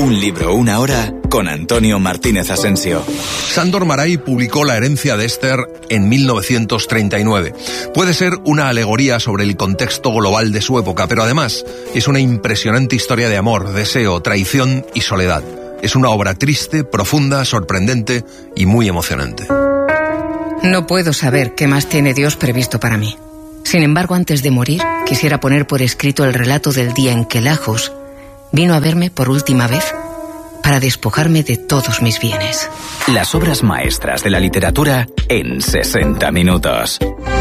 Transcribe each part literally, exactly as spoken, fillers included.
Un libro, una hora, con Antonio Martínez Asensio. Sándor Márai publicó La herencia de Esther en mil novecientos treinta y nueve. Puede ser una alegoría sobre el contexto global de su época, pero además es una impresionante historia de amor, deseo, traición y soledad. Es una obra triste, profunda, sorprendente y muy emocionante. No puedo saber qué más tiene Dios previsto para mí. Sin embargo, antes de morir, quisiera poner por escrito el relato del día en que Lajos vino a verme por última vez para despojarme de todos mis bienes. Las obras maestras de la literatura en sesenta minutos.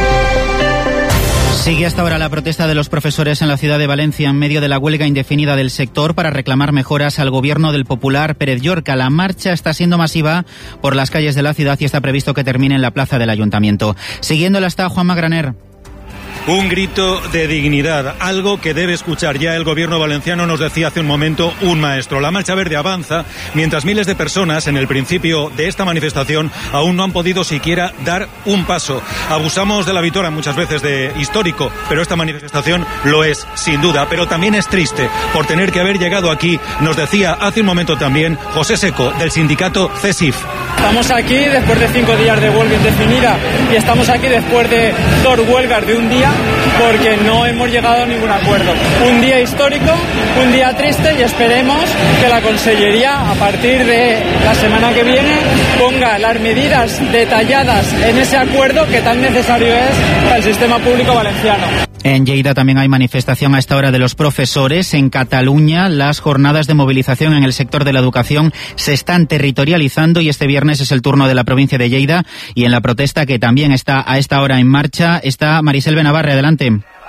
Sigue hasta ahora la protesta de los profesores en la ciudad de Valencia en medio de la huelga indefinida del sector para reclamar mejoras al gobierno del popular Pérez Llorca. La marcha está siendo masiva por las calles de la ciudad y está previsto que termine en la plaza del Ayuntamiento. Siguiéndola está Juanma Graner. Un grito de dignidad, algo que debe escuchar ya el gobierno valenciano, nos decía hace un momento un maestro. La Marcha Verde avanza mientras miles de personas en el principio de esta manifestación aún no han podido siquiera dar un paso. Abusamos de la vitola muchas veces de histórico, pero esta manifestación lo es, sin duda. Pero también es triste por tener que haber llegado aquí, nos decía hace un momento también José Seco, del sindicato CESIF. Estamos aquí después de cinco días de huelga indefinida y estamos aquí después de dos huelgas de un día porque no hemos llegado a ningún acuerdo. Un día histórico, un día triste y esperemos que la Consellería a partir de la semana que viene ponga las medidas detalladas en ese acuerdo que tan necesario es para el sistema público valenciano. En Lleida también hay manifestación a esta hora de los profesores. En Cataluña, las jornadas de movilización en el sector de la educación se están territorializando y este viernes es el turno de la provincia de Lleida. Y en la protesta, que también está a esta hora en marcha, está Marisel Benavarre. Adelante.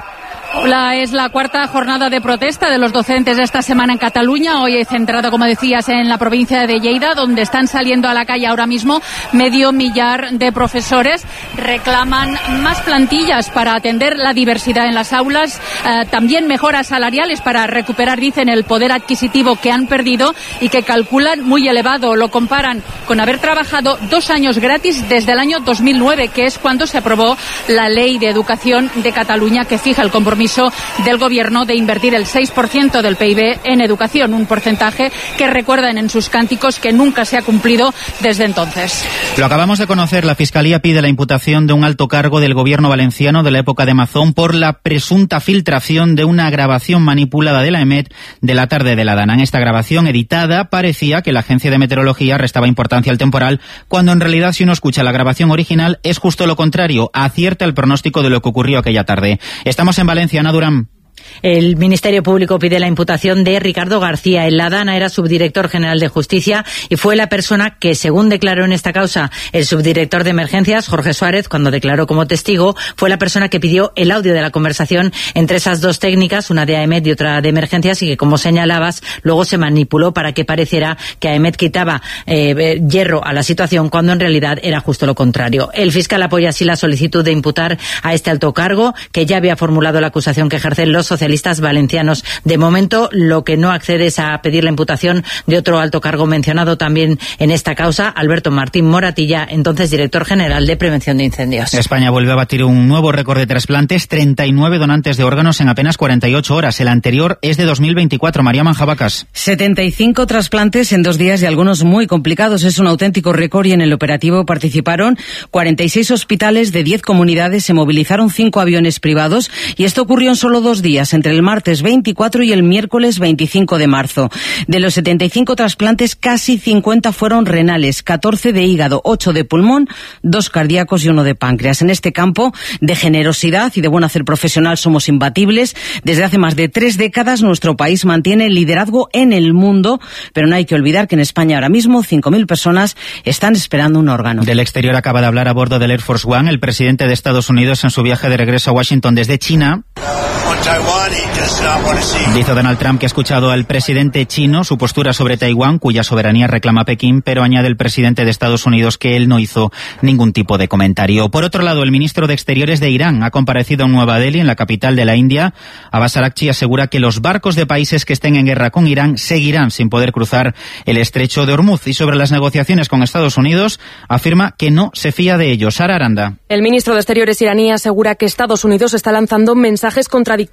Hola, es la cuarta jornada de protesta de los docentes de esta semana en Cataluña. Hoy centrado, como decías, en la provincia de Lleida, donde están saliendo a la calle ahora mismo medio millar de profesores. Reclaman más plantillas para atender la diversidad en las aulas, eh, también mejoras salariales para recuperar, dicen, el poder adquisitivo que han perdido y que calculan muy elevado. Lo comparan con haber trabajado dos años gratis desde el año dos mil nueve, que es cuando se aprobó la Ley de Educación de Cataluña, que fija el compromiso del gobierno de invertir el seis por ciento del P I B en educación, un porcentaje que recuerdan en sus cánticos que nunca se ha cumplido desde entonces. Lo acabamos de conocer, la Fiscalía pide la imputación de un alto cargo del gobierno valenciano de la época de Mazón por la presunta filtración de una grabación manipulada de la EMET de la tarde de la Dana. En esta grabación editada parecía que la Agencia de Meteorología restaba importancia al temporal, cuando en realidad, si uno escucha la grabación original, es justo lo contrario, acierta el pronóstico de lo que ocurrió aquella tarde. Estamos en Valencia. Ana Durán. El Ministerio Público pide la imputación de Ricardo García. En la Dana era subdirector general de Justicia y fue la persona que, según declaró en esta causa el subdirector de Emergencias, Jorge Suárez, cuando declaró como testigo, fue la persona que pidió el audio de la conversación entre esas dos técnicas, una de AEMET y otra de Emergencias, y que, como señalabas, luego se manipuló para que pareciera que AEMET quitaba eh, hierro a la situación, cuando en realidad era justo lo contrario. El fiscal apoya así la solicitud de imputar a este alto cargo, que ya había formulado la acusación que ejercen los socialistas valencianos. De momento, lo que no accede es a pedir la imputación de otro alto cargo mencionado también en esta causa, Alberto Martín Moratilla, entonces director general de Prevención de Incendios. España vuelve a batir un nuevo récord de trasplantes, treinta y nueve donantes de órganos en apenas cuarenta y ocho horas. El anterior es de dos mil veinticuatro. María Manjabacas. setenta y cinco trasplantes en dos días y algunos muy complicados. Es un auténtico récord y en el operativo participaron cuarenta y seis hospitales de diez comunidades, se movilizaron cinco aviones privados y esto ocurrió en solo dos días, entre el martes veinticuatro y el miércoles veinticinco de marzo. De los setenta y cinco trasplantes, casi cincuenta fueron renales, catorce de hígado, ocho de pulmón, dos cardíacos y uno de páncreas. En este campo de generosidad y de buen hacer profesional somos imbatibles. Desde hace más de tres décadas nuestro país mantiene el liderazgo en el mundo, pero no hay que olvidar que en España ahora mismo cinco mil personas están esperando un órgano. Del exterior acaba de hablar a bordo del Air Force One el presidente de Estados Unidos en su viaje de regreso a Washington desde China. Dice Donald Trump que ha escuchado al presidente chino su postura sobre Taiwán, cuya soberanía reclama Pekín, pero añade el presidente de Estados Unidos que él no hizo ningún tipo de comentario. Por otro lado, el ministro de Exteriores de Irán ha comparecido en Nueva Delhi, en la capital de la India. Abbas Araghchi asegura que los barcos de países que estén en guerra con Irán seguirán sin poder cruzar el estrecho de Hormuz. Y sobre las negociaciones con Estados Unidos, afirma que no se fía de ellos. Sara Aranda. El ministro de Exteriores iraní asegura que Estados Unidos está lanzando mensajes contradictorios y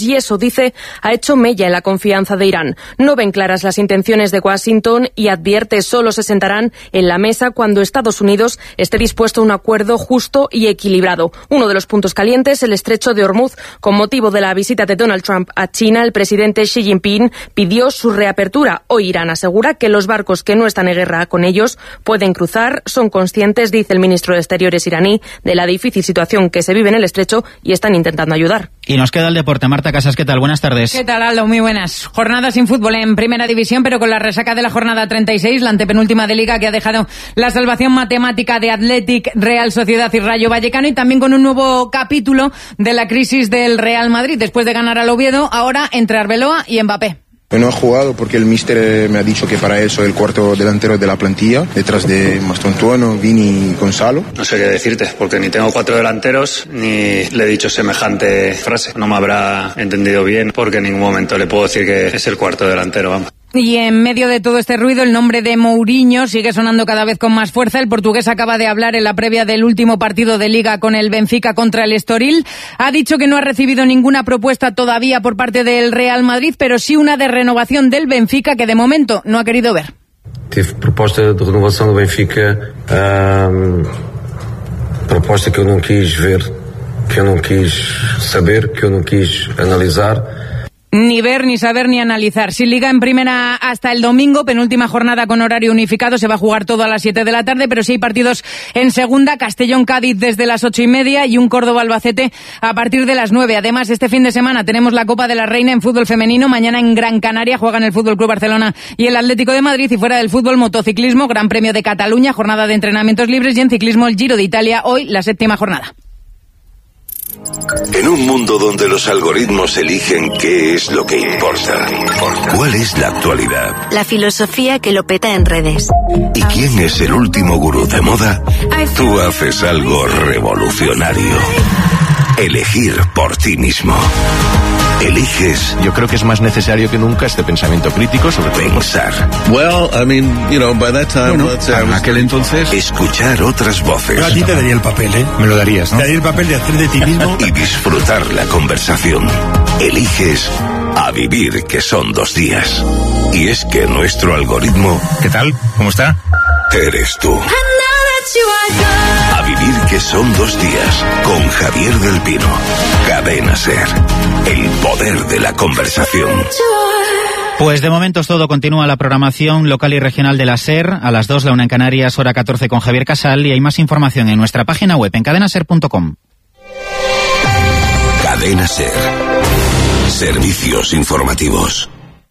y eso, dice, ha hecho mella en la confianza de Irán. No ven claras las intenciones de Washington y advierte solo se sentarán en la mesa cuando Estados Unidos esté dispuesto a un acuerdo justo y equilibrado. Uno de los puntos calientes, el estrecho de Hormuz. Con motivo de la visita de Donald Trump a China, el presidente Xi Jinping pidió su reapertura. Hoy Irán asegura que los barcos que no están en guerra con ellos pueden cruzar. Son conscientes, dice el ministro de Exteriores iraní, de la difícil situación que se vive en el estrecho y están intentando ayudar. Y nos queda el deporte. Marta Casas, ¿qué tal? Buenas tardes. ¿Qué tal, Aldo? Muy buenas. Jornada sin fútbol en Primera División, pero con la resaca de la jornada treinta y seis, la antepenúltima de Liga, que ha dejado la salvación matemática de Athletic, Real Sociedad y Rayo Vallecano, y también con un nuevo capítulo de la crisis del Real Madrid. Después de ganar al Oviedo, ahora entre Arbeloa y Mbappé. No he jugado porque el míster me ha dicho que para él soy el cuarto delantero de la plantilla, detrás de Mastontuono, Vini y Gonzalo. No sé qué decirte, porque ni tengo cuatro delanteros, ni le he dicho semejante frase. No me habrá entendido bien, porque en ningún momento le puedo decir que es el cuarto delantero, vamos. Y en medio de todo este ruido, el nombre de Mourinho sigue sonando cada vez con más fuerza. El portugués acaba de hablar en la previa del último partido de Liga con el Benfica contra el Estoril. Ha dicho que no ha recibido ninguna propuesta todavía por parte del Real Madrid, pero sí una de renovación del Benfica que de momento no ha querido ver. Tive proposta de renovação do Benfica, um, proposta que eu não quis ver, que eu não quis saber, que eu não quis analisar. Ni ver, ni saber, ni analizar. Sin Liga en Primera hasta el domingo, penúltima jornada con horario unificado, se va a jugar todo a las siete de la tarde, pero sí hay partidos en Segunda, Castellón-Cádiz desde las ocho y media y un Córdoba-Albacete a partir de las nueve. Además, este fin de semana tenemos la Copa de la Reina en fútbol femenino. Mañana en Gran Canaria juegan el Fútbol Club Barcelona y el Atlético de Madrid, y fuera del fútbol, motociclismo, Gran Premio de Cataluña, jornada de entrenamientos libres, y en ciclismo el Giro de Italia, hoy la séptima jornada. En un mundo donde los algoritmos eligen qué es lo que importa, ¿cuál es la actualidad? La filosofía que lo peta en redes. ¿Y quién es el último gurú de moda? Tú haces algo revolucionario. Elegir por ti mismo. Eliges. Yo creo que es más necesario que nunca este pensamiento crítico sobre pensar. Well, I mean, you know, by that time, bueno, en aquel entonces, escuchar otras voces. Yo a ti te daría el papel, ¿eh? Me lo darías, ¿no? Te daría el papel de hacer de ti mismo. Y disfrutar la conversación. Eliges a vivir, que son dos días. Y es que nuestro algoritmo... ¿Qué tal? ¿Cómo está? Eres tú. A vivir, que son dos días, con Javier del Pino. Cadena SER, el poder de la conversación. Pues de momento es todo. Continúa la programación local y regional de la SER. A las dos, la una en Canarias, hora catorce con Javier Casal. Y hay más información en nuestra página web, en cadena ser punto com. Cadena SER. Servicios informativos.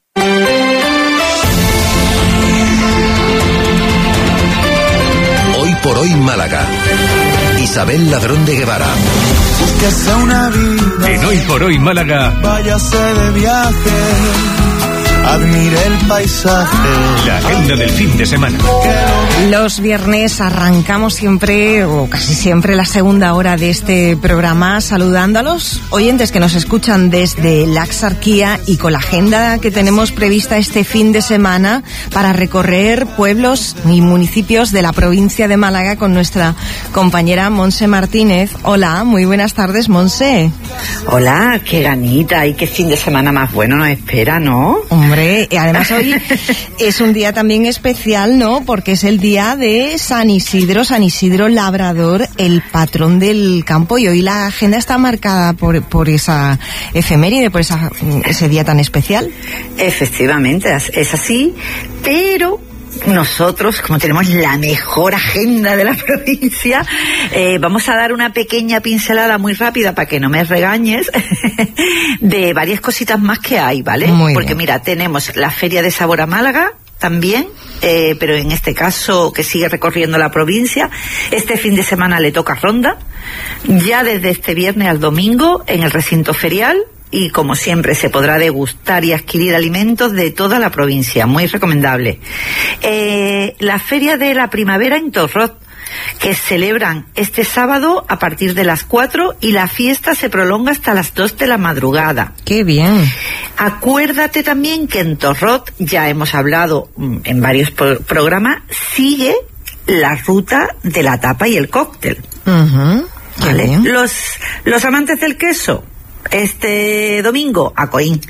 Hoy por hoy Málaga. Isabel Ladrón de Guevara. Una vida, en Hoy por Hoy Málaga. Váyase de viaje, admire el paisaje. La agenda del fin de semana. Los viernes arrancamos siempre, o casi siempre, la segunda hora de este programa saludando a los oyentes que nos escuchan desde la Axarquía y con la agenda que tenemos prevista este fin de semana para recorrer pueblos y municipios de la provincia de Málaga con nuestra compañera Monse Martínez. Hola, muy buenas tardes, Monse. Hola, qué ganita y qué fin de semana más bueno nos espera, ¿no? Hombre, y además hoy es un día también especial, ¿no? Porque es el día de San Isidro, San Isidro Labrador, el patrón del campo, y hoy la agenda está marcada por, por esa efeméride, por esa, ese día tan especial. Efectivamente, es así, pero nosotros, como tenemos la mejor agenda de la provincia, eh, vamos a dar una pequeña pincelada muy rápida para que no me regañes de varias cositas más que hay, ¿vale? Muy Porque bien. mira, tenemos la Feria de Sabor a Málaga también, eh, pero en este caso que sigue recorriendo la provincia. Este fin de semana le toca Ronda, ya desde este viernes al domingo en el recinto ferial. Y como siempre se podrá degustar y adquirir alimentos de toda la provincia, muy recomendable. Eh, la Feria de la Primavera en Torrot, que celebran este sábado a partir de las cuatro, y la fiesta se prolonga hasta las dos de la madrugada. ¡Qué bien! Acuérdate también que en Torrot, ya hemos hablado en varios pro- programas, sigue la ruta de la tapa y el cóctel. Uh-huh. ¿Vale? Los, los amantes del queso, este domingo a Coín,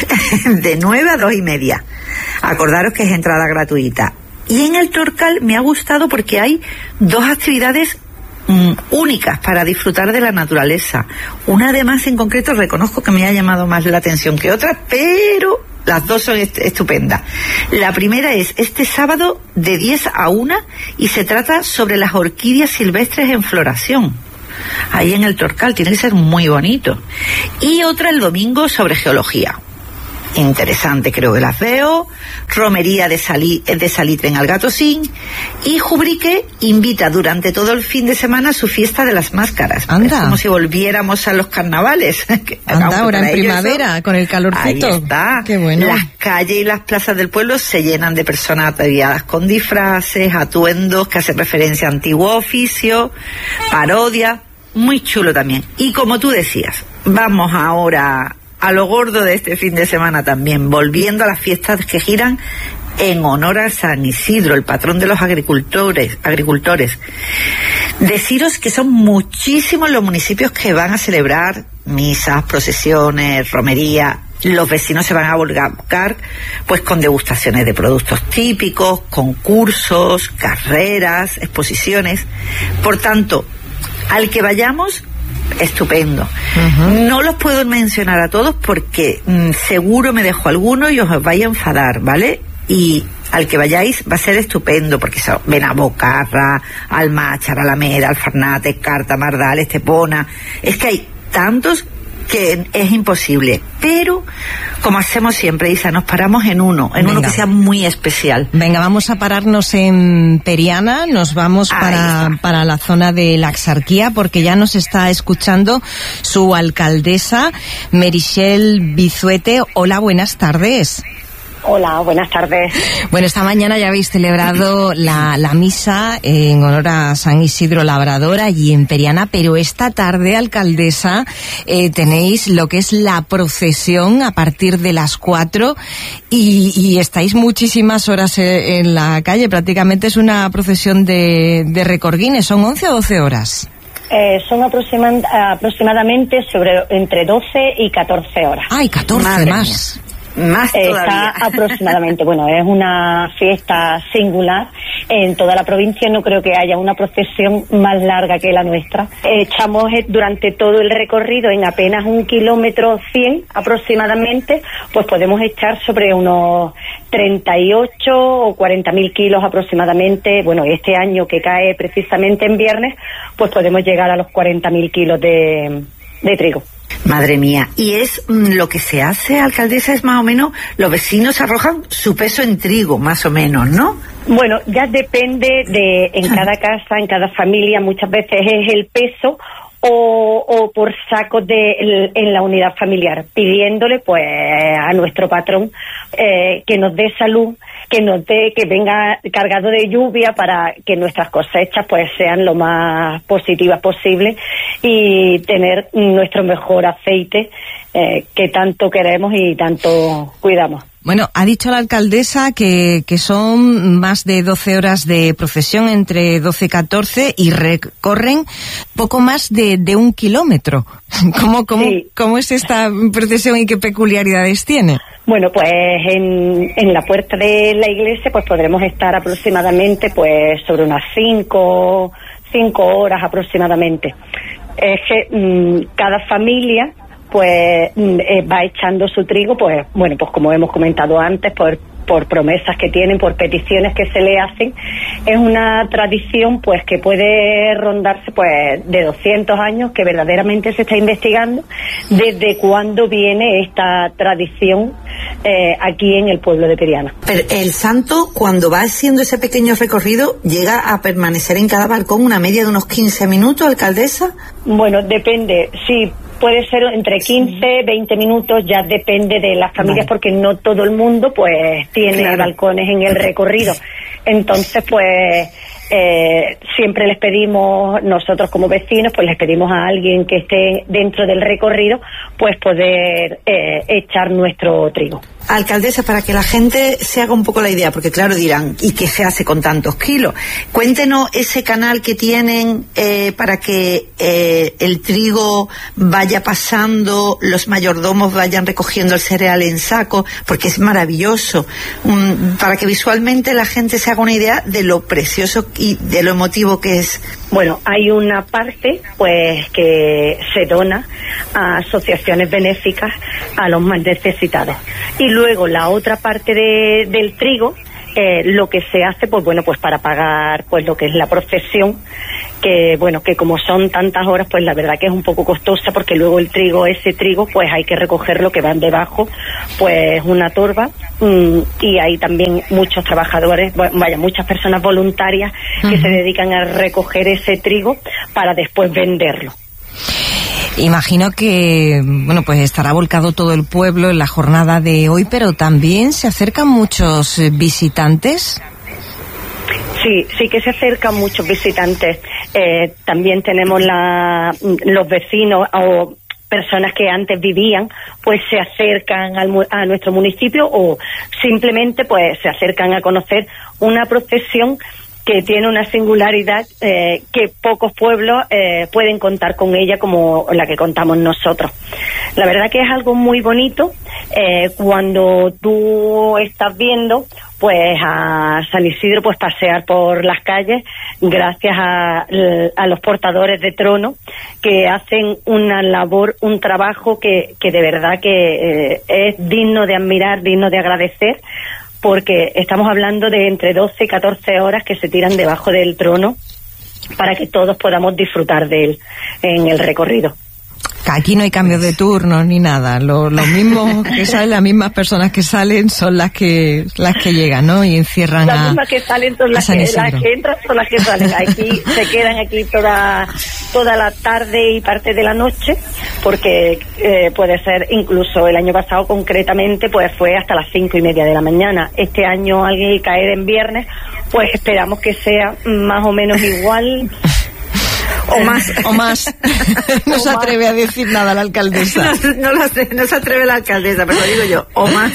de nueve a dos y media. Acordaros que es entrada gratuita. Y en el Torcal me ha gustado porque hay dos actividades mm, únicas para disfrutar de la naturaleza. Una además en concreto reconozco que me ha llamado más la atención que otra, pero las dos son est- estupendas. La primera es este sábado de diez a una y se trata sobre las orquídeas silvestres en floración. Ahí en el Torcal, tiene que ser muy bonito. Y otra el domingo sobre geología. Interesante, creo que las veo. Romería de, sali, de salitre en Algatosín. Y Jubrique invita durante todo el fin de semana a su fiesta de las máscaras. Anda. Es como si volviéramos a los carnavales. Anda, ahora en primavera, eso, con el calorcito. Ahí está. Qué bueno. Las calles y las plazas del pueblo se llenan de personas ataviadas con disfraces, atuendos que hacen referencia a antiguo oficio, parodia. Muy chulo también. Y como tú decías, vamos ahora a lo gordo de este fin de semana también, volviendo a las fiestas que giran en honor a San Isidro, el patrón de los agricultores. agricultores. Deciros que son muchísimos los municipios que van a celebrar misas, procesiones, romería. Los vecinos se van a volcar pues con degustaciones de productos típicos, concursos, carreras, exposiciones. Por tanto, al que vayamos, estupendo. Uh-huh. No los puedo mencionar a todos porque mmm, seguro me dejo alguno y os vais a enfadar, ¿vale? Y al que vayáis va a ser estupendo porque son Benabocarra, Almáchar, Alameda, Alfarnate, Carta, Mardal, Estepona. Es que hay tantos que es imposible, pero como hacemos siempre, Isa, nos paramos en uno, en Venga. uno que sea muy especial. Venga, vamos a pararnos en Periana, nos vamos para, para la zona de la Axarquía, porque ya nos está escuchando su alcaldesa, Meritxell Bizuete. Hola, buenas tardes. Hola, buenas tardes. Bueno, esta mañana ya habéis celebrado la, la misa en honor a San Isidro Labrador allí en Periana, pero esta tarde, alcaldesa, eh, tenéis lo que es la procesión a partir de las cuatro y, y estáis muchísimas horas en la calle. Prácticamente es una procesión de, de recordines. ¿Son once o doce horas? Eh, son aproxima- aproximadamente sobre entre doce y catorce horas. ¡Ay, catorce Madre más! Mía. Más todavía. Está aproximadamente, bueno, es una fiesta singular. En toda la provincia no creo que haya una procesión más larga que la nuestra. Echamos durante todo el recorrido en apenas un kilómetro cien aproximadamente, pues podemos echar sobre unos treinta y ocho o cuarenta mil kilos aproximadamente. Bueno, este año que cae precisamente en viernes, pues podemos llegar a los cuarenta mil kilos de, de trigo. Madre mía, y es mm, lo que se hace, alcaldesa, es más o menos, los vecinos arrojan su peso en trigo, más o menos, ¿no? Bueno, ya depende de, en cada casa, en cada familia, muchas veces es el peso o, o por sacos de, el, en la unidad familiar, pidiéndole pues a nuestro patrón eh, que nos dé salud, que nos dé, que venga cargado de lluvia para que nuestras cosechas pues sean lo más positivas posible y tener nuestro mejor aceite eh, que tanto queremos y tanto cuidamos. Bueno, ha dicho la alcaldesa que, que son más de doce horas de procesión, entre doce y catorce, y recorren poco más de, de un kilómetro. ¿Cómo, cómo, sí. ¿Cómo es esta procesión y qué peculiaridades tiene? Bueno, pues en, en la puerta de la iglesia pues podremos estar aproximadamente pues sobre unas cinco, cinco horas aproximadamente. Es que mmm, cada familia pues eh, va echando su trigo, pues bueno, pues como hemos comentado antes, por por promesas que tienen, por peticiones que se le hacen. Es una tradición pues que puede rondarse pues de doscientos años, que verdaderamente se está investigando desde cuándo viene esta tradición eh, aquí en el pueblo de Periana. Pero el santo, cuando va haciendo ese pequeño recorrido, ¿llega a permanecer en cada balcón una media de unos quince minutos, alcaldesa? Bueno, depende, sí. Puede ser entre quince, veinte minutos, ya depende de las familias, vale. Porque no todo el mundo pues tiene claro. balcones en el recorrido. Entonces, pues eh, siempre les pedimos, nosotros como vecinos, pues les pedimos a alguien que esté dentro del recorrido, pues poder eh, echar nuestro trigo. Alcaldesa, para que la gente se haga un poco la idea, porque claro dirán, ¿y qué se hace con tantos kilos? Cuéntenos ese canal que tienen eh, para que eh, el trigo vaya pasando, los mayordomos vayan recogiendo el cereal en saco, porque es maravilloso, um, para que visualmente la gente se haga una idea de lo precioso y de lo emotivo que es. Bueno, hay una parte pues que se dona a asociaciones benéficas a los más necesitados, y luego la otra parte de, del trigo, eh, lo que se hace pues bueno pues para pagar pues lo que es la procesión, que bueno que como son tantas horas pues la verdad que es un poco costosa, porque luego el trigo, ese trigo pues hay que recogerlo, que van debajo pues una torba, mmm, y hay también muchos trabajadores, vaya muchas personas voluntarias que uh-huh. se dedican a recoger ese trigo para después venderlo. Imagino que, bueno, pues estará volcado todo el pueblo en la jornada de hoy, pero también se acercan muchos visitantes. Sí, sí que se acercan muchos visitantes. Eh, también tenemos la, los vecinos o personas que antes vivían, pues se acercan al, a nuestro municipio, o simplemente pues se acercan a conocer una procesión que tiene una singularidad eh, que pocos pueblos eh, pueden contar con ella como la que contamos nosotros. La verdad que es algo muy bonito eh, cuando tú estás viendo pues a San Isidro pues pasear por las calles gracias a, a los portadores de trono, que hacen una labor, un trabajo que, que de verdad que eh, es digno de admirar, digno de agradecer, porque estamos hablando de entre doce y catorce horas que se tiran debajo del trono para que todos podamos disfrutar de él en el recorrido. Aquí no hay cambios de turno ni nada. Lo, lo mismo que salen, las mismas personas que salen son las que las que llegan, ¿no? Y encierran las a Las mismas que salen son las que, las que entran son las que salen. Aquí se quedan aquí toda toda la tarde y parte de la noche, porque eh, puede ser, incluso el año pasado concretamente, pues fue hasta las cinco y media de la mañana. Este año, al caer en viernes, pues esperamos que sea más o menos igual. O más, o más. No se atreve a decir nada la alcaldesa. No, no, lo sé, no se atreve la alcaldesa, pero lo digo yo, o más.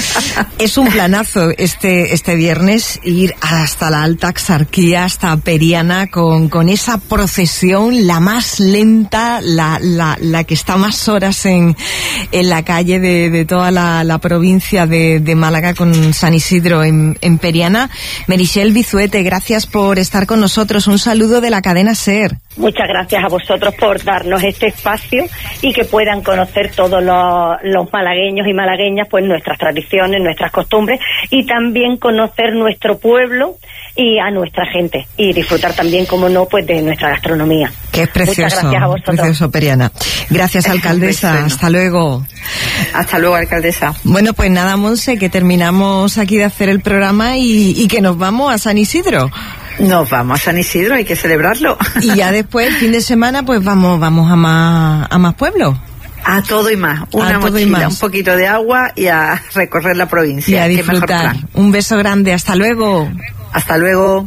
Es un planazo este este viernes ir hasta la Alta Axarquía, hasta Periana, con, con esa procesión, la más lenta, la, la, la que está más horas en, en la calle de, de toda la, la provincia de, de Málaga, con San Isidro en, en Periana. Merichel Bizuete, gracias por estar con nosotros. Un saludo de la cadena SER. Muchas gracias a vosotros por darnos este espacio y que puedan conocer todos los, los malagueños y malagueñas pues nuestras tradiciones, nuestras costumbres, y también conocer nuestro pueblo y a nuestra gente, y disfrutar también, como no, pues de nuestra gastronomía. Que es precioso. Muchas gracias a vosotros. Precioso, Periana. Gracias, alcaldesa. Hasta luego. Hasta luego, alcaldesa. Bueno, pues nada, Monse, que terminamos aquí de hacer el programa y, y que nos vamos a San Isidro. Nos vamos a San Isidro, hay que celebrarlo. Y ya después, el fin de semana, pues vamos vamos a más a más pueblos. A todo y más. Una mochila, un poquito de agua y a recorrer la provincia. Y a disfrutar. Un beso grande. Hasta luego. Hasta luego.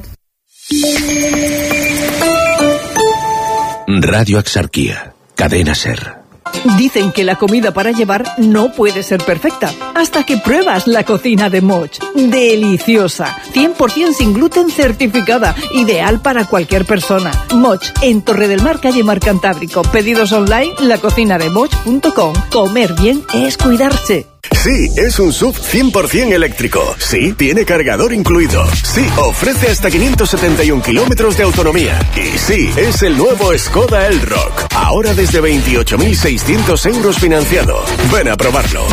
Radio Axarquía, cadena SER. Dicen que la comida para llevar no puede ser perfecta hasta que pruebas la cocina de Moch. Deliciosa, cien por ciento sin gluten certificada, ideal para cualquier persona. Moch, en Torre del Mar, calle Mar Cantábrico. Pedidos online, la cocina de moch punto com. Comer bien es cuidarse. Sí, es un S U V cien por ciento eléctrico. Sí, tiene cargador incluido. Sí, ofrece hasta quinientos setenta y un kilómetros de autonomía. Y sí, es el nuevo Skoda Elroq. Ahora desde veintiocho mil seiscientos euros financiado. Ven a probarlo.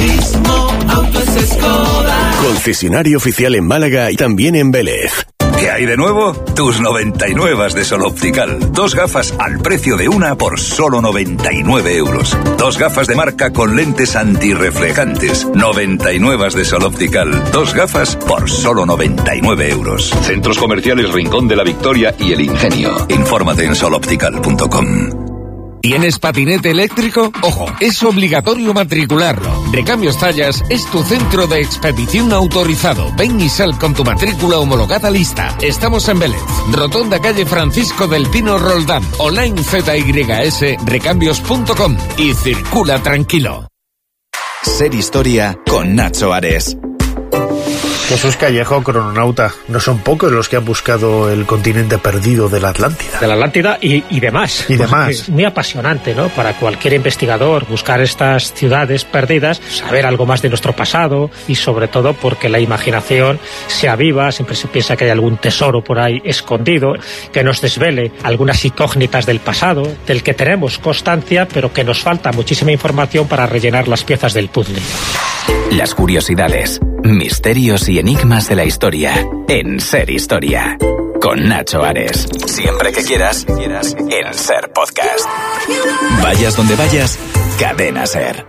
Concesionario oficial en Málaga y también en Vélez. ¿Qué hay de nuevo? Tus noventa y nueve de Sol Optical. Dos gafas al precio de una por solo noventa y nueve euros. Dos gafas de marca con lentes antirreflejantes. noventa y nueve de Sol Optical. Dos gafas por solo noventa y nueve euros. Centros comerciales Rincón de la Victoria y El Ingenio. Infórmate en sol optical punto com. ¿Tienes patinete eléctrico? Ojo, es obligatorio matricularlo. Recambios Tallas es tu centro de expedición autorizado. Ven y sal con tu matrícula homologada lista. Estamos en Vélez, Rotonda calle Francisco del Pino Roldán, online z y s recambios punto com y circula tranquilo. Ser Historia con Nacho Ares. Jesús Callejo, crononauta. No son pocos los que han buscado el continente perdido de la Atlántida. De la Atlántida y, y demás. Y demás. Es muy apasionante, ¿no? Para cualquier investigador buscar estas ciudades perdidas, saber algo más de nuestro pasado y sobre todo porque la imaginación se aviva, siempre se piensa que hay algún tesoro por ahí escondido, que nos desvele algunas incógnitas del pasado, del que tenemos constancia, pero que nos falta muchísima información para rellenar las piezas del puzzle. Las curiosidades, misterios y enigmas de la historia en Ser Historia. Con Nacho Ares. Siempre que quieras, en Ser Podcast. Vayas donde vayas, Cadena Ser.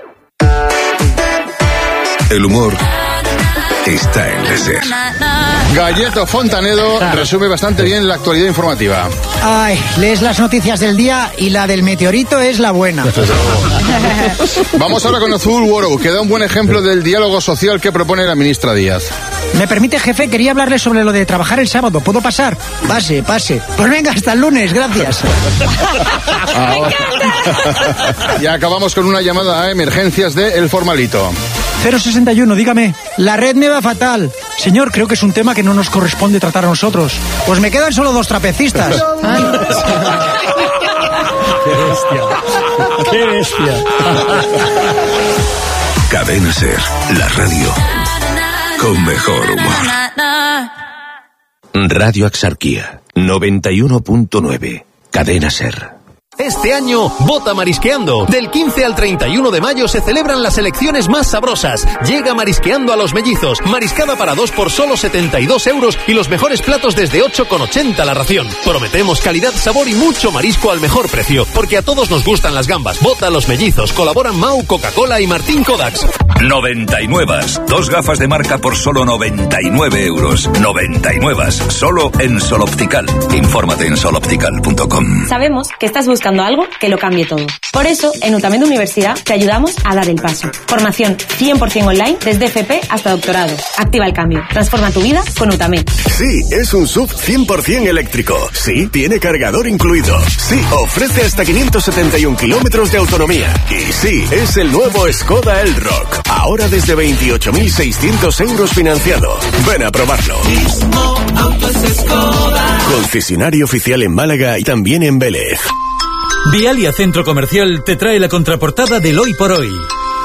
El humor está en la Ser. Galleto Fontanedo resume bastante bien la actualidad informativa. Ay, lees las noticias del día y la del meteorito es la buena. Vamos ahora con Azul World, que da un buen ejemplo del diálogo social que propone la ministra Díaz. ¿Me permite, jefe? Quería hablarle sobre lo de trabajar el sábado. ¿Puedo pasar? Pase, pase. Pues venga, hasta el lunes, gracias. Y acabamos con una llamada a emergencias de El Formalito. cero sesenta y uno, dígame. La red me va fatal. Señor, creo que es un tema que no nos corresponde tratar a nosotros. Pues me quedan solo dos trapecistas. ¡Qué bestia! ¡Qué bestia! Cadena Ser, la radio con mejor humor. Radio Axarquía, noventa y uno punto nueve. Cadena Ser. Este año, vota Marisqueando. Del quince al treinta y uno de mayo se celebran las elecciones más sabrosas. Llega Marisqueando a Los Mellizos. Mariscada para dos por solo setenta y dos euros y los mejores platos desde ocho con ochenta la ración. Prometemos calidad, sabor y mucho marisco al mejor precio, porque a todos nos gustan las gambas. Vota Los Mellizos. Colaboran Mau, Coca-Cola y Martín Kodaks. noventa y nueve. Dos gafas de marca por solo noventa y nueve euros. noventa y nueve. Solo en Sol Optical. Infórmate en sol optical punto com. Sabemos que estás buscando algo que lo cambie todo. Por eso, en Utamendu Universidad te ayudamos a dar el paso. Formación cien por ciento online desde F P hasta doctorado. Activa el cambio. Transforma tu vida con Utamed. Sí, es un S U V cien por ciento eléctrico. Sí, tiene cargador incluido. Sí, ofrece hasta quinientos setenta y un kilómetros de autonomía. Y sí, es el nuevo Skoda Elroq. Ahora desde veintiocho mil seiscientos euros financiado. Ven a probarlo. Concesionario oficial en Málaga y también en Vélez. Vialia Centro Comercial te trae la contraportada del Hoy por Hoy.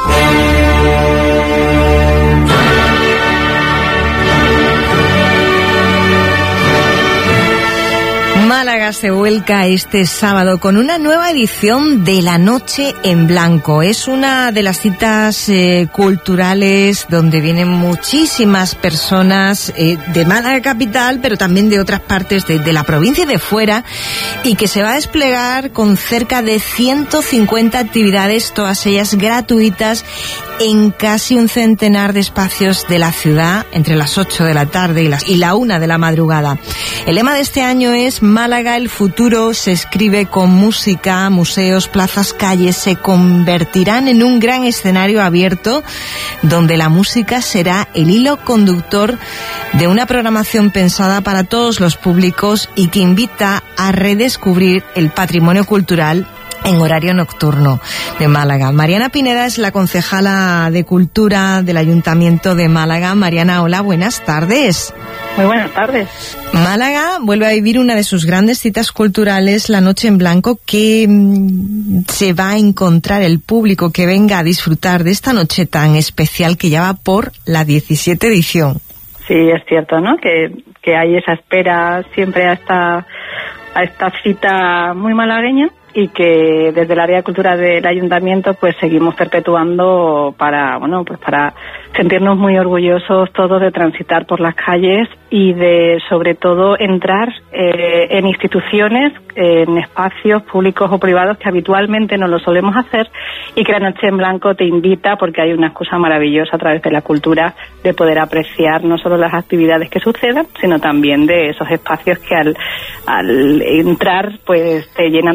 Málaga se vuelca este sábado con una nueva edición de La Noche en Blanco. Es una de las citas eh, culturales donde vienen muchísimas personas eh, de Málaga capital, pero también de otras partes de, de la provincia y de fuera, y que se va a desplegar con cerca de ciento cincuenta actividades, todas ellas gratuitas, en casi un centenar de espacios de la ciudad, entre las ocho de la tarde y, las, y la una de la madrugada. El lema de este año es Málaga, el futuro se escribe con música. Museos, plazas, calles se convertirán en un gran escenario abierto donde la música será el hilo conductor de una programación pensada para todos los públicos y que invita a redescubrir el patrimonio cultural en horario nocturno de Málaga. Mariana Pineda es la concejala de Cultura del Ayuntamiento de Málaga. Mariana, hola, buenas tardes. Muy buenas tardes. Málaga vuelve a vivir una de sus grandes citas culturales, La Noche en Blanco. ¿Qué mmm, se va a encontrar el público que venga a disfrutar de esta noche tan especial que ya va por la diecisiete edición? Sí, es cierto, ¿no? Que, que hay esa espera siempre a esta, a esta cita muy malagueña, y que desde el área de cultura del ayuntamiento pues seguimos perpetuando para, bueno, pues para sentirnos muy orgullosos todos de transitar por las calles y de, sobre todo, entrar eh, en instituciones, en espacios públicos o privados que habitualmente no lo solemos hacer, y que La Noche en Blanco te invita, porque hay una excusa maravillosa a través de la cultura de poder apreciar no solo las actividades que sucedan, sino también de esos espacios que al, al entrar pues te llenan también de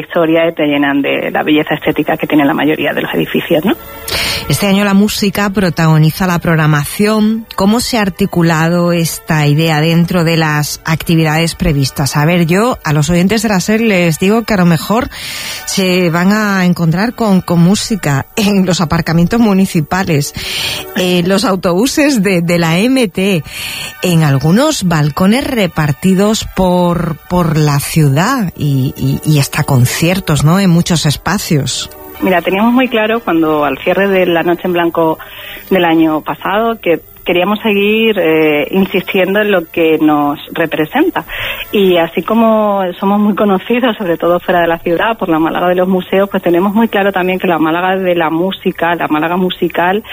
historia y te llenan de la belleza estética que tiene la mayoría de los edificios, ¿no? Este año la música protagoniza la programación. ¿Cómo se ha articulado esta idea dentro de las actividades previstas? A ver, yo a los oyentes de la SER les digo que a lo mejor se van a encontrar con, con música en los aparcamientos municipales, en los autobuses de, de la M T, en algunos balcones repartidos por, por la ciudad y, y, y hasta conciertos, ¿no?, en muchos espacios. Mira, teníamos muy claro cuando al cierre de la Noche en Blanco del año pasado que queríamos seguir eh, insistiendo en lo que nos representa. Y así como somos muy conocidos, sobre todo fuera de la ciudad, por la Málaga de los museos, pues tenemos muy claro también que la Málaga de la música, la Málaga musical,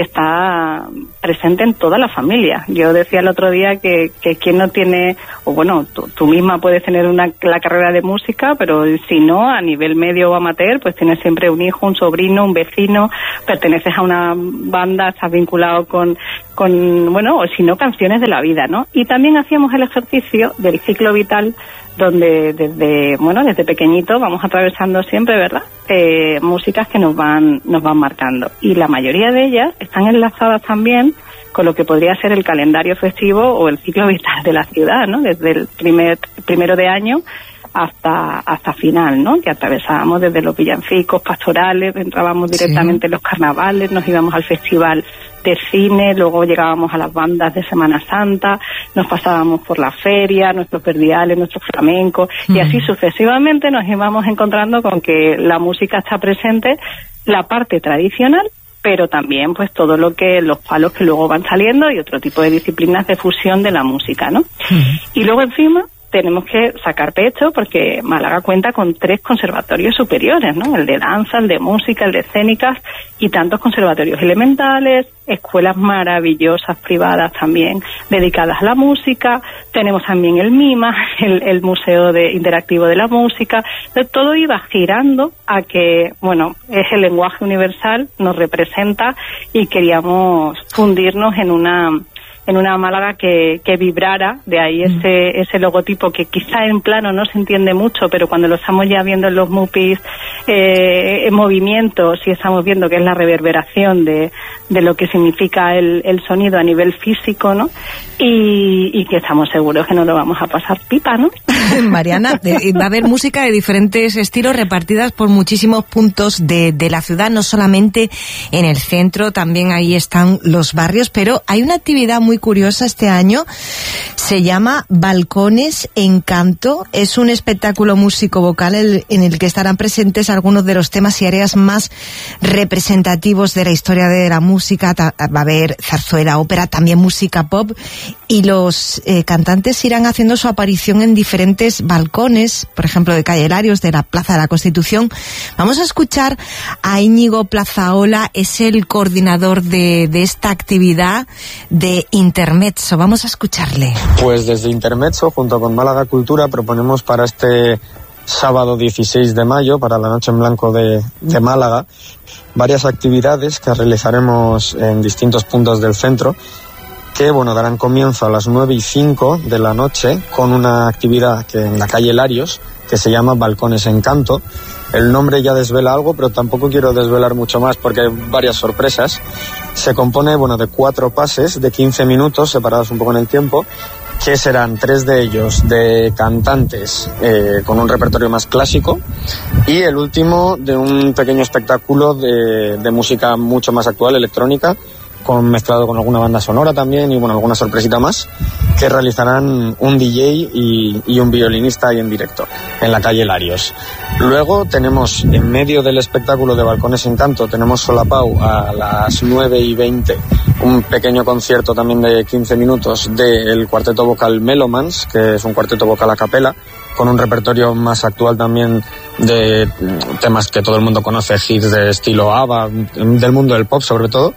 está presente en toda la familia. Yo decía el otro día que, que quien no tiene, o bueno, tú, tú misma puedes tener una, la carrera de música, pero si no, a nivel medio o amateur, pues tienes siempre un hijo, un sobrino, un vecino, perteneces a una banda, estás vinculado con con, bueno, o si no, canciones de la vida, ¿no? Y también hacíamos el ejercicio del ciclo vital, donde desde, bueno, desde pequeñito vamos atravesando siempre, ¿verdad?, eh, músicas que nos van, nos van marcando. Y la mayoría de ellas están enlazadas también con lo que podría ser el calendario festivo o el ciclo vital de la ciudad, ¿no? Desde el primer, primero de año hasta hasta final, ¿no?, que atravesábamos desde los villancicos pastorales, entrábamos directamente sí. en los carnavales, nos íbamos al festival de cine, luego llegábamos a las bandas de Semana Santa, nos pasábamos por la feria, nuestros verdiales, nuestros flamencos, mm. y así sucesivamente nos íbamos encontrando con que la música está presente, la parte tradicional, pero también pues todo lo que, los palos que luego van saliendo y otro tipo de disciplinas de fusión de la música, ¿no? Mm. Y luego encima tenemos que sacar pecho porque Málaga cuenta con tres conservatorios superiores, ¿no? El de danza, el de música, el de escénicas y tantos conservatorios elementales, escuelas maravillosas privadas también dedicadas a la música. Tenemos también el MIMA, el, el Museo de Interactivo de la Música. Todo iba girando a que, bueno, es el lenguaje universal, nos representa y queríamos fundirnos en una en una Málaga que, que vibrara, de ahí ese ese logotipo que quizá en plano no se entiende mucho, pero cuando lo estamos ya viendo en los MUPIs eh, en movimiento, sí estamos viendo que es la reverberación de, de lo que significa el, el sonido a nivel físico, ¿no? Y, y que estamos seguros que no lo vamos a pasar pipa, ¿no? Mariana, de, va a haber música de diferentes estilos repartidas por muchísimos puntos de, de la ciudad, no solamente en el centro, también ahí están los barrios, pero hay una actividad muy curiosa este año, se llama Balcones en Canto, es un espectáculo músico-vocal el, en el que estarán presentes algunos de los temas y áreas más representativos de la historia de la música. Va a haber zarzuela, ópera, también música pop, y los eh, cantantes irán haciendo su aparición en diferentes balcones, por ejemplo de Calle Larios, de la Plaza de la Constitución. Vamos a escuchar a Íñigo Plazaola, es el coordinador de, de esta actividad de Intermezzo. Vamos a escucharle. Pues desde Intermezzo, junto con Málaga Cultura, proponemos para este sábado dieciséis de mayo, para la Noche en Blanco de, de Málaga, varias actividades que realizaremos en distintos puntos del centro, que bueno, darán comienzo a las nueve y cinco de la noche con una actividad que en la calle Larios, que se llama Balcones en Canto. El nombre ya desvela algo, pero tampoco quiero desvelar mucho más porque hay varias sorpresas. Se compone, bueno, de cuatro pases de quince minutos, separados un poco en el tiempo, que serán tres de ellos de cantantes eh, con un repertorio más clásico y el último de un pequeño espectáculo de, de música mucho más actual, electrónica, con mezclado con alguna banda sonora también y bueno, alguna sorpresita más, que realizarán un D J y, y un violinista ahí en directo en la calle Larios. Luego tenemos en medio del espectáculo de Balcones en Canto, tenemos solapau a las nueve y veinte un pequeño concierto también de quince minutos del cuarteto vocal Melomans, que es un cuarteto vocal a capela con un repertorio más actual también de temas que todo el mundo conoce, hits de estilo ABBA, del mundo del pop sobre todo.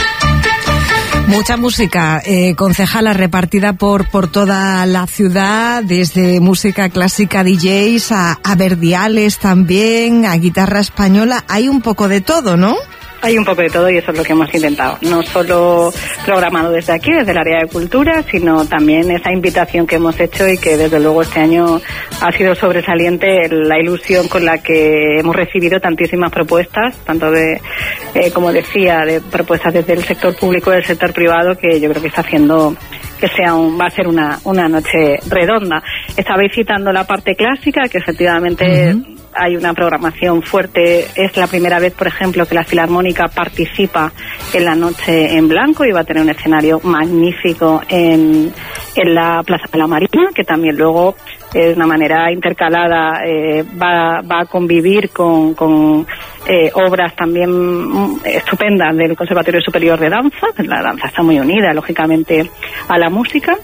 Mucha música, eh, concejala, repartida por por toda la ciudad, desde música clásica, D Js, a, a verdiales también, a guitarra española, hay un poco de todo, ¿no? Hay un poco de todo y eso es lo que hemos intentado. No solo programado desde aquí, desde el área de cultura, sino también esa invitación que hemos hecho y que desde luego este año ha sido sobresaliente la ilusión con la que hemos recibido tantísimas propuestas, tanto de, eh, como decía, de propuestas desde el sector público y del sector privado, que yo creo que está haciendo que sea un, va a ser una, una noche redonda. Estabais citando la parte clásica, que efectivamente uh-huh. hay una programación fuerte. Es la primera vez, por ejemplo, que la Filarmónica participa en la Noche en Blanco y va a tener un escenario magnífico en, en la Plaza de la Marina, que también luego de una manera intercalada eh, va, va a convivir con, con eh, obras también estupendas del Conservatorio Superior de Danza. La danza está muy unida, lógicamente, a la música.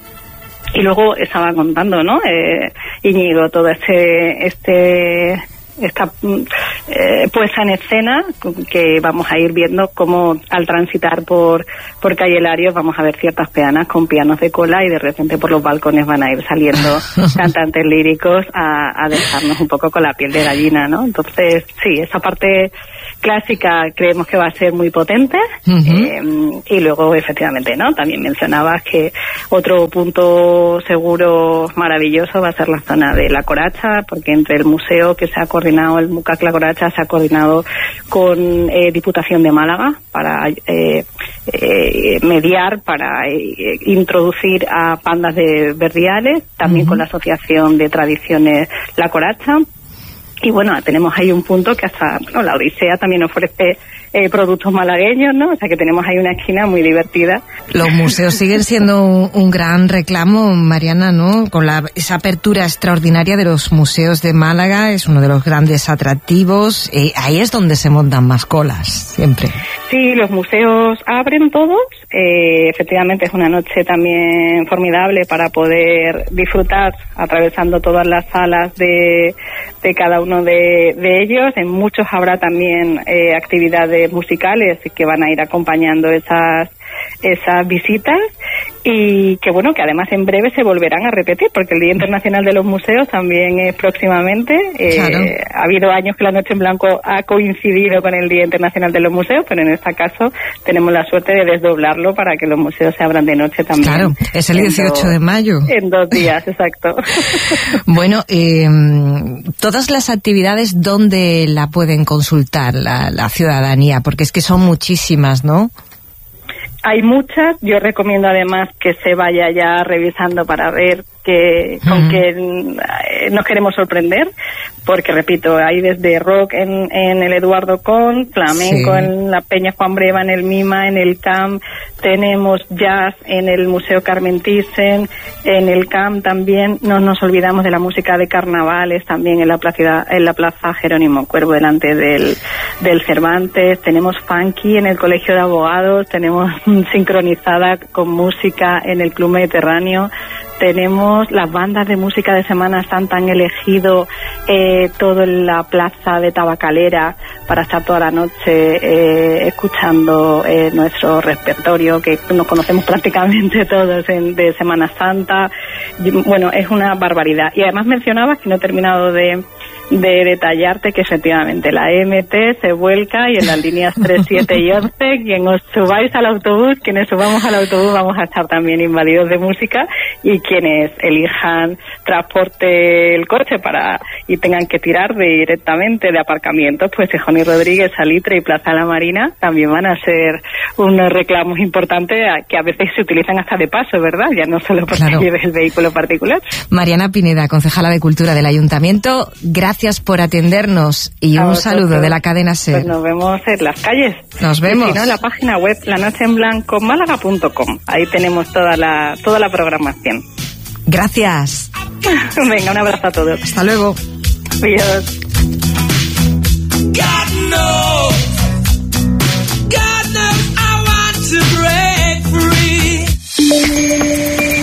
Y luego estaba contando, ¿no? Eh, Íñigo, todo este este esta eh, puesta en escena que vamos a ir viendo cómo al transitar por por calle Larios vamos a ver ciertas peanas con pianos de cola y de repente por los balcones van a ir saliendo cantantes líricos a, a dejarnos un poco con la piel de gallina, ¿no? Entonces, sí, esa parte clásica creemos que va a ser muy potente. Uh-huh. eh, y luego efectivamente, ¿no? También mencionabas que otro punto seguro maravilloso va a ser la zona de la Coracha, porque entre el museo que se ha coordinado, el MUCAC La Coracha, se ha coordinado con eh, Diputación de Málaga para eh, eh, mediar, para eh, introducir a bandas de verdiales, también uh-huh. con la Asociación de Tradiciones La Coracha. Y bueno, tenemos ahí un punto que hasta, bueno, la Odisea también ofrece eh, productos malagueños, ¿no? O sea que tenemos ahí una esquina muy divertida. Los museos siguen siendo un, un gran reclamo, Mariana, ¿no? Con la, esa apertura extraordinaria de los museos de Málaga, es uno de los grandes atractivos. Eh, ahí es donde se montan más colas, siempre. Sí, los museos abren todos. Eh, efectivamente es una noche también formidable para poder disfrutar atravesando todas las salas de, de cada uno de, de ellos. En muchos habrá también eh, actividades musicales que van a ir acompañando esas esas visitas y que bueno, que además en breve se volverán a repetir porque el Día Internacional de los Museos también es próximamente. Eh, claro. Ha habido años que la Noche en Blanco ha coincidido con el Día Internacional de los Museos, pero en este caso tenemos la suerte de desdoblarlo para que los museos se abran de noche también. Claro, es el dieciocho de mayo. En dos días, exacto. Bueno, eh, todas las actividades, ¿dónde la pueden consultar la, la ciudadanía? Porque es que son muchísimas, ¿no? Hay muchas, yo recomiendo además que se vaya ya revisando para ver que, uh-huh. con qué eh, nos queremos sorprender, porque repito, hay desde rock en, en el Eduardo Con, flamenco sí. en la Peña Juan Breva, en el Mima, en el C A M, tenemos jazz en el Museo Carmen Thyssen, en el C A M también, no nos olvidamos de la música de carnavales también en la plaza, en la plaza Jerónimo Cuervo delante del, del Cervantes, tenemos funky en el Colegio de Abogados, tenemos sincronizada con música en el Club Mediterráneo, tenemos las bandas de música de Semana Santa, han elegido eh, todo en la plaza de Tabacalera para estar toda la noche eh, escuchando eh, nuestro repertorio que nos conocemos prácticamente todos en, de Semana Santa. Y, bueno, es una barbaridad. Y además mencionabas, que no he terminado de de detallarte, que efectivamente la E M T se vuelca y en las líneas tres, siete y once, quien os subáis al autobús, quienes subamos al autobús vamos a estar también invadidos de música, y quienes elijan transporte el coche para y tengan que tirar directamente de aparcamientos, pues Tejón y Rodríguez, Salitre y Plaza La Marina también van a ser unos reclamos importantes que a veces se utilizan hasta de paso, ¿verdad? Ya no solo porque claro. lleves el vehículo particular. Mariana Pineda, concejala de Cultura del Ayuntamiento, gracias Gracias por atendernos y a un vosotros. Saludo de la cadena SER. Pues nos vemos en las calles. Nos vemos. Y si no, en la página web la noche en blanco málaga punto com. Ahí tenemos toda la toda la programación. Gracias. Venga, un abrazo a todos. Hasta luego. Adiós. God knows, God knows I want to break free.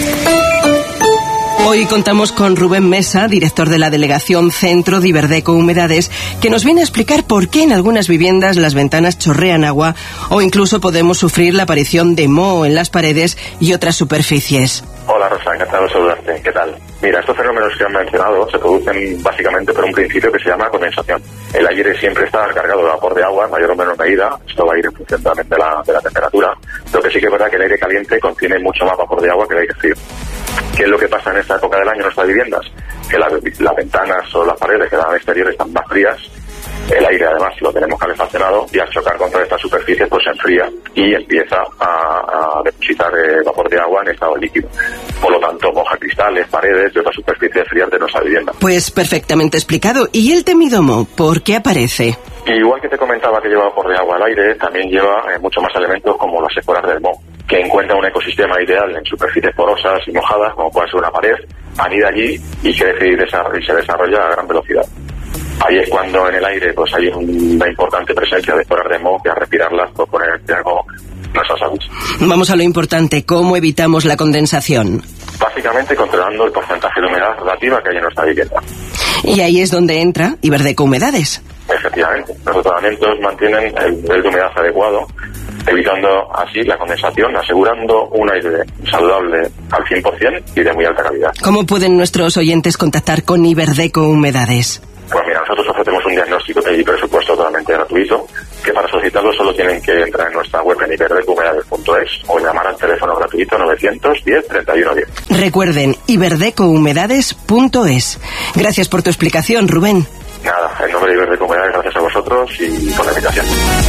Hoy contamos con Rubén Mesa, director de la Delegación Centro de Iberdeco Humedades, que nos viene a explicar por qué en algunas viviendas las ventanas chorrean agua o incluso podemos sufrir la aparición de moho en las paredes y otras superficies. Hola, Hola Rosa, encantado de saludarte. ¿Qué tal? Mira, estos fenómenos que han mencionado se producen básicamente por un principio que se llama condensación. El aire siempre está cargado de vapor de agua, en mayor o menor medida. Esto va a ir en función también de la, de la temperatura. Lo que sí que es verdad que el aire caliente contiene mucho más vapor de agua que el aire frío. ¿Qué es lo que pasa en esta época del año en nuestras viviendas? Que las, las ventanas o las paredes que dan al exterior están más frías. El aire, además, lo tenemos calefaccionado y al chocar contra estas superficies, pues se enfría y empieza a, a depositar eh, vapor de agua en estado líquido. Por lo tanto, moja cristales, paredes y otras superficies frías de nuestra vivienda. Pues perfectamente explicado. ¿Y el temidomo? ¿Por qué aparece? Y igual que te comentaba que lleva vapor de agua al aire, también lleva eh, muchos más elementos como las esporas del moho, que encuentra un ecosistema ideal en superficies porosas y mojadas, como puede ser una pared, anida allí y crece y, desarrolla, y se desarrolla a gran velocidad. Ahí es cuando en el aire pues hay una importante presencia de esporas de moho que al respirarlas puede poner en riesgo nuestra salud. Vamos a lo importante, ¿cómo evitamos la condensación? Básicamente controlando el porcentaje de humedad relativa que hay en nuestra vivienda. Y ahí es donde entra Iberdeco Humedades. Efectivamente, los tratamientos mantienen el nivel de humedad adecuado, evitando así la condensación, asegurando un aire saludable al cien por ciento y de muy alta calidad. ¿Cómo pueden nuestros oyentes contactar con Iberdeco Humedades? Pues mira, nosotros ofrecemos un diagnóstico y presupuesto totalmente gratuito, que para solicitarlo solo tienen que entrar en nuestra web en iberdeco humedades punto es o llamar al teléfono gratuito novecientos diez treinta y uno diez. Recuerden, iberdeco humedades punto es. Gracias por tu explicación, Rubén. Nada, en nombre de Iberdeco Humedades, gracias a vosotros y por la invitación.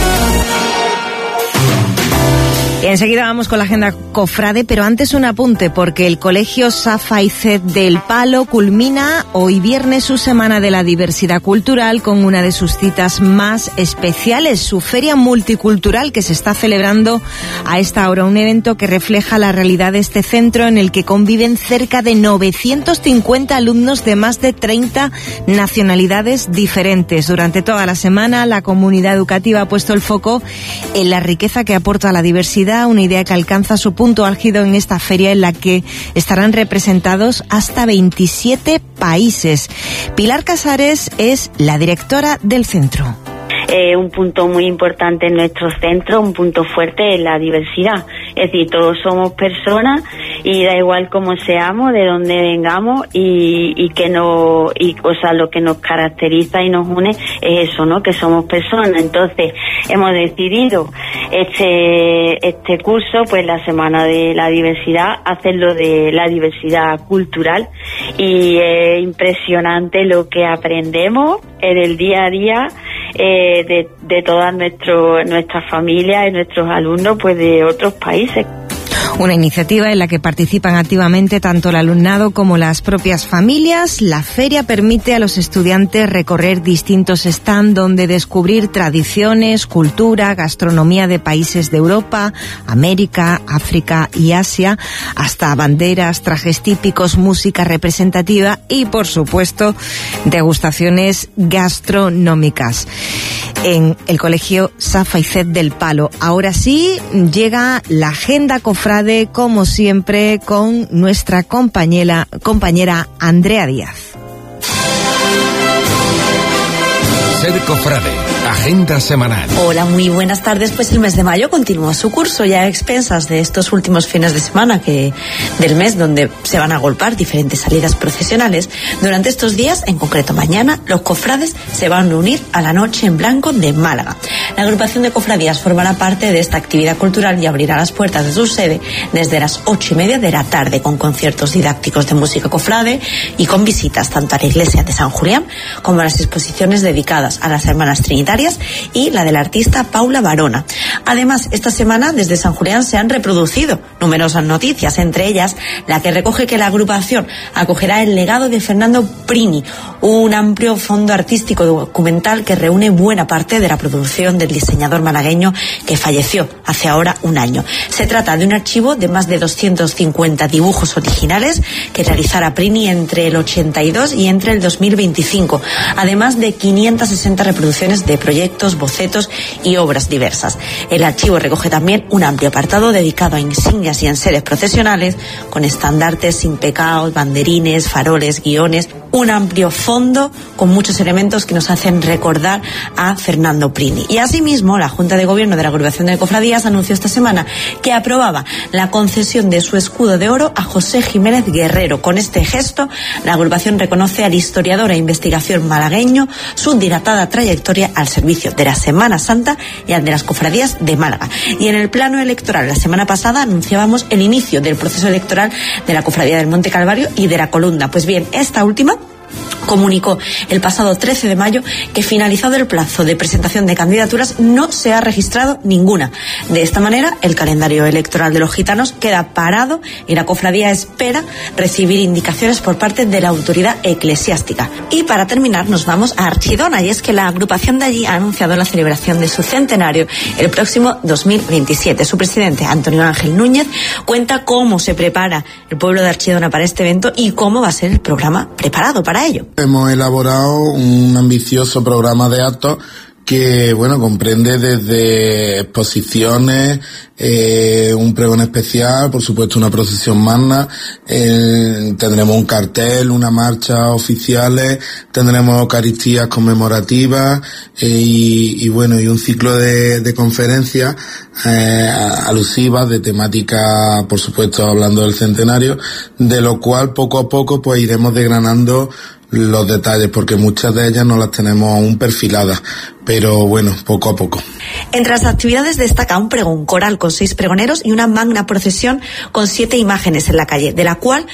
Y enseguida vamos con la agenda cofrade, pero antes un apunte, porque el Colegio Safa y Ced del Palo culmina hoy viernes su Semana de la Diversidad Cultural con una de sus citas más especiales, su Feria Multicultural, que se está celebrando a esta hora, un evento que refleja la realidad de este centro en el que conviven cerca de novecientos cincuenta alumnos de más de treinta nacionalidades diferentes. Durante toda la semana, la comunidad educativa ha puesto el foco en la riqueza que aporta la diversidad, una idea que alcanza su punto álgido en esta feria en la que estarán representados hasta veintisiete países. Pilar Casares es la directora del centro. Eh, un punto muy importante en nuestro centro, un punto fuerte es la diversidad. Es decir, todos somos personas y da igual cómo seamos, de dónde vengamos y, y que no, y, o sea, lo que nos caracteriza y nos une es eso, ¿no? Que somos personas. Entonces, hemos decidido este, este curso, pues la Semana de la Diversidad, hacerlo de la diversidad cultural y es impresionante lo que aprendemos en el día a día. Eh, de, de todas nuestro, nuestras familias y nuestros alumnos pues de otros países. Una iniciativa en la que participan activamente tanto el alumnado como las propias familias. La feria permite a los estudiantes recorrer distintos stands donde descubrir tradiciones, cultura, gastronomía de países de Europa, América, África y Asia, hasta banderas, trajes típicos, música representativa y, por supuesto, degustaciones gastronómicas. En el Colegio Safa y Ced del Palo. Ahora sí, llega la agenda cofrade, como siempre, con nuestra compañera, compañera Andrea Díaz. Ser cofrade, agenda semanal. Hola, muy buenas tardes. Pues el mes de mayo continúa su curso ya a expensas de estos últimos fines de semana que del mes, donde se van a agolpar diferentes salidas procesionales. Durante estos días, en concreto mañana, los cofrades se van a unir a la Noche en Blanco de Málaga. La agrupación de cofradías formará parte de esta actividad cultural y abrirá las puertas de su sede desde las ocho y media de la tarde, con conciertos didácticos de música cofrade y con visitas tanto a la iglesia de San Julián como a las exposiciones dedicadas a las hermanas trinitarias y la del artista Paula Barona. Además, esta semana desde San Julián se han reproducido numerosas noticias, entre ellas la que recoge que la agrupación acogerá el legado de Fernando Prini, un amplio fondo artístico documental que reúne buena parte de la producción del diseñador malagueño que falleció hace ahora un año. Se trata de un archivo de más de doscientos cincuenta dibujos originales que realizara Prini entre el ochenta y dos y entre el dos mil veinticinco, además de quinientas sesenta reproducciones de proyectos, bocetos y obras diversas. El archivo recoge también un amplio apartado dedicado a insignias y enseres procesionales, con estandartes, impecados, banderines, faroles, guiones, un amplio fondo con muchos elementos que nos hacen recordar a Fernando Prini. Y asimismo, la Junta de Gobierno de la Agrupación de Cofradías anunció esta semana que aprobaba la concesión de su escudo de oro a José Jiménez Guerrero. Con este gesto, la agrupación reconoce al historiador e investigación malagueño su dilatada trayectoria al servicio de la Semana Santa y al de las cofradías de Málaga. Y en el plano electoral, la semana pasada anunciábamos el inicio del proceso electoral de la Cofradía del Monte Calvario y de la Columna. Pues bien, esta última comunicó el pasado trece de mayo que, finalizado el plazo de presentación de candidaturas, no se ha registrado ninguna. De esta manera, el calendario electoral de los gitanos queda parado y la cofradía espera recibir indicaciones por parte de la autoridad eclesiástica. Y para terminar, nos vamos a Archidona, y es que la agrupación de allí ha anunciado la celebración de su centenario el próximo dos mil veintisiete. Su presidente, Antonio Ángel Núñez, cuenta cómo se prepara el pueblo de Archidona para este evento y cómo va a ser el programa preparado para ello. Hemos elaborado un ambicioso programa de actos que, bueno, comprende desde exposiciones, eh, un pregón especial, por supuesto una procesión magna, eh, tendremos un cartel, una marcha oficiales, tendremos eucaristías conmemorativas eh, y, y, bueno, y un ciclo de, de conferencias eh, alusivas de temática, por supuesto, hablando del centenario, de lo cual poco a poco pues iremos desgranando los detalles, porque muchas de ellas no las tenemos aún perfiladas, pero bueno, poco a poco. Entre las actividades destaca un pregón coral con seis pregoneros y una magna procesión con siete imágenes en la calle, de la cual